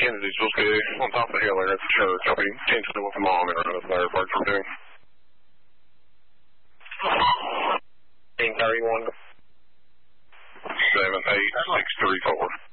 Kennedy's supposed to be on top of the hill there at the church. I'll be intentionally with the mom and right up there, Birds for 2. 31. 78634.